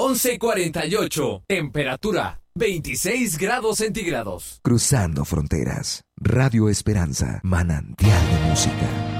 11:48. Temperatura 26 grados centígrados. Cruzando fronteras. Radio Esperanza, manantial de música.